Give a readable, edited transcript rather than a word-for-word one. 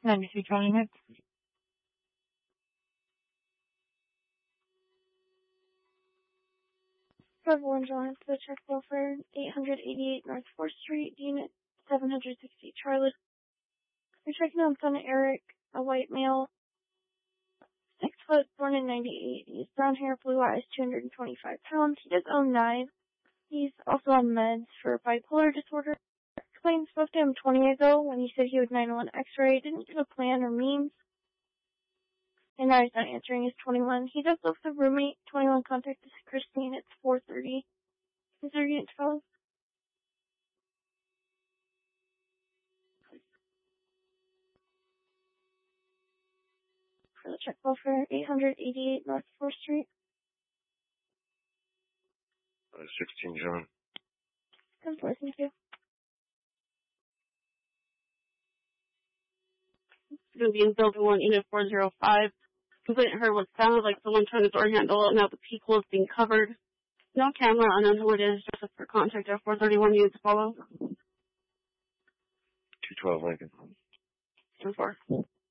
93 Charlie Mix. Bravo 1 John to the check welfare, 888 North 4th Street, unit 760 Charlie. We're checking on son Eric, a white male, 6 foot, born in 98. He's brown hair, blue eyes, 225 pounds. He does own 9. He's also on meds for bipolar disorder. Claims spoke to him 20 ago when he said he would 911 x-ray. Didn't give a plan or means. And now he's not answering. He's 21. He does live with a roommate. 21 contact is Christine. It's 4:30. Is there unit 12? For the check welfare, 888 North 4th Street. 16 John. Come forth, thank you. It's going to be in building 1, unit 405. Complainant heard what sounded like someone turned the door handle, and now the peephole is being covered. No camera, unknown who it is, just look for contact at 431 units to follow. 212 Lincoln. 10-4.